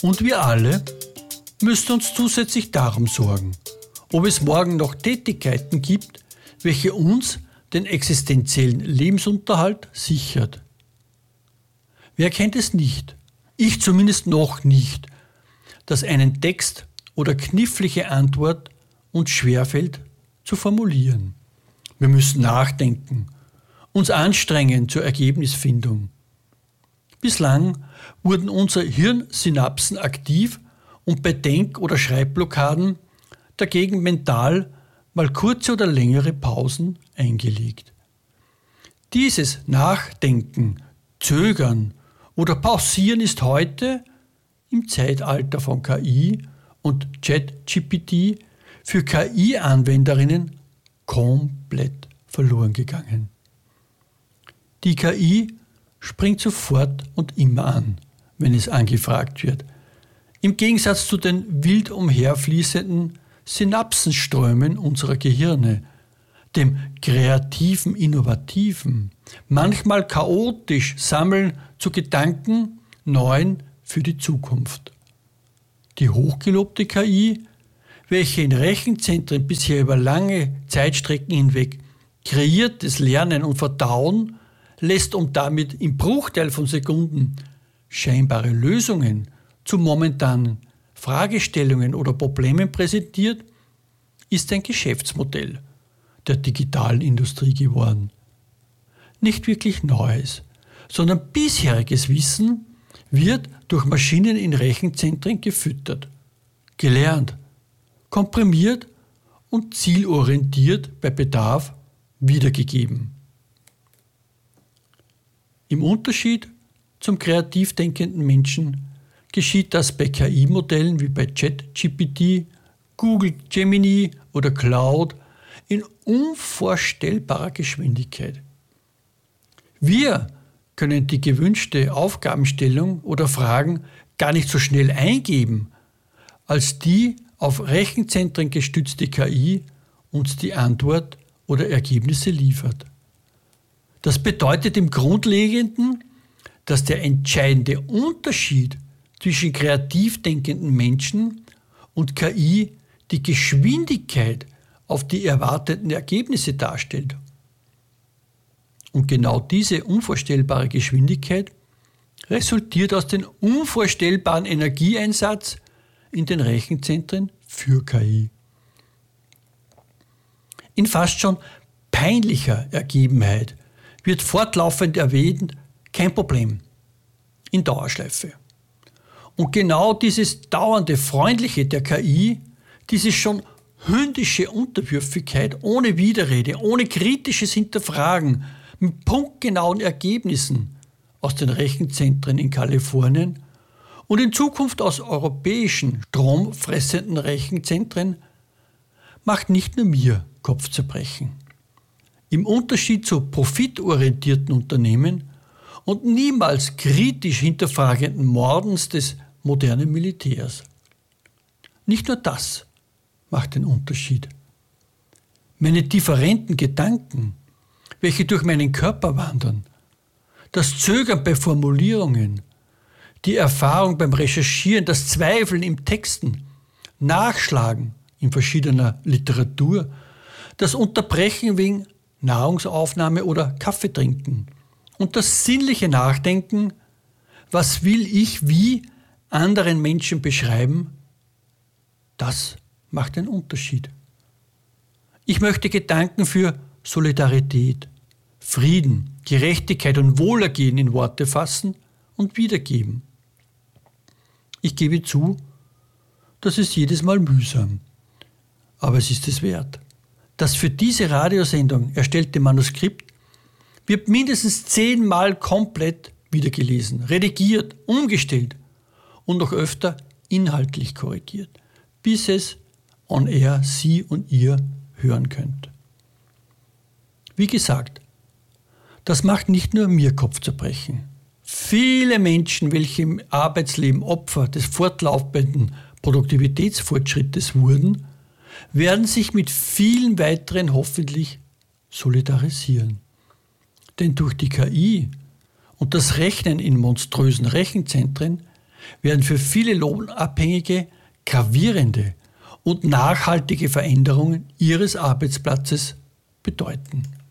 Und wir alle müssen uns zusätzlich darum sorgen, ob es morgen noch Tätigkeiten gibt, welche uns den existenziellen Lebensunterhalt sichert. Wer kennt es nicht? Ich zumindest noch nicht, dass einen Text oder knifflige Antwort uns schwerfällt zu formulieren. Wir müssen nachdenken, uns anstrengen zur Ergebnisfindung. Bislang wurden unsere Hirnsynapsen aktiv und bei Denk- oder Schreibblockaden dagegen mental mal kurze oder längere Pausen eingelegt. Dieses Nachdenken, Zögern oder Pausieren ist heute im Zeitalter von KI und ChatGPT für KI-Anwenderinnen komplett verloren gegangen. Die KI springt sofort und immer an, wenn es angefragt wird. Im Gegensatz zu den wild umherfließenden Synapsenströmen unserer Gehirne, dem kreativen, innovativen, manchmal chaotisch Sammeln zu Gedanken, neuen für die Zukunft. Die hochgelobte KI, welche in Rechenzentren bisher über lange Zeitstrecken hinweg kreiertes Lernen und Verdauen lässt und damit im Bruchteil von Sekunden scheinbare Lösungen zu momentanen Fragestellungen oder Problemen präsentiert, ist ein Geschäftsmodell der digitalen Industrie geworden. Nicht wirklich Neues, sondern bisheriges Wissen wird durch Maschinen in Rechenzentren gefüttert, gelernt, komprimiert und zielorientiert bei Bedarf wiedergegeben. Im Unterschied zum kreativ denkenden Menschen geschieht das bei KI-Modellen wie bei ChatGPT, Google Gemini oder Cloud in unvorstellbarer Geschwindigkeit. Wir können die gewünschte Aufgabenstellung oder Fragen gar nicht so schnell eingeben, als die auf Rechenzentren gestützte KI uns die Antwort oder Ergebnisse liefert. Das bedeutet im Grundlegenden, dass der entscheidende Unterschied zwischen kreativ denkenden Menschen und KI die Geschwindigkeit auf die erwarteten Ergebnisse darstellt. Und genau diese unvorstellbare Geschwindigkeit resultiert aus dem unvorstellbaren Energieeinsatz in den Rechenzentren für KI. In fast schon peinlicher Ergebenheit wird fortlaufend erwähnt, kein Problem, in Dauerschleife. Und genau dieses dauernde Freundliche der KI, diese schon hündische Unterwürfigkeit ohne Widerrede, ohne kritisches Hinterfragen, mit punktgenauen Ergebnissen aus den Rechenzentren in Kalifornien und in Zukunft aus europäischen stromfressenden Rechenzentren, macht nicht nur mir Kopfzerbrechen. Im Unterschied zu profitorientierten Unternehmen und niemals kritisch hinterfragenden Mordens des modernen Militärs. Nicht nur das macht den Unterschied. Meine differenten Gedanken, welche durch meinen Körper wandern, das Zögern bei Formulierungen, die Erfahrung beim Recherchieren, das Zweifeln im Texten, Nachschlagen in verschiedener Literatur, das Unterbrechen wegen Nahrungsaufnahme oder Kaffeetrinken und das sinnliche Nachdenken, was will ich wie anderen Menschen beschreiben, das macht den Unterschied. Ich möchte Gedanken für Solidarität, Frieden, Gerechtigkeit und Wohlergehen in Worte fassen und wiedergeben. Ich gebe zu, das ist jedes Mal mühsam, aber es ist es wert. Das für diese Radiosendung erstellte Manuskript wird mindestens 10-mal komplett wiedergelesen, redigiert, umgestellt und noch öfter inhaltlich korrigiert, bis es on air Sie und ihr hören könnt. Wie gesagt, das macht nicht nur mir Kopfzerbrechen. Viele Menschen, welche im Arbeitsleben Opfer des fortlaufenden Produktivitätsfortschrittes wurden, werden sich mit vielen weiteren hoffentlich solidarisieren. Denn durch die KI und das Rechnen in monströsen Rechenzentren werden für viele Lohnabhängige gravierende und nachhaltige Veränderungen ihres Arbeitsplatzes bedeuten.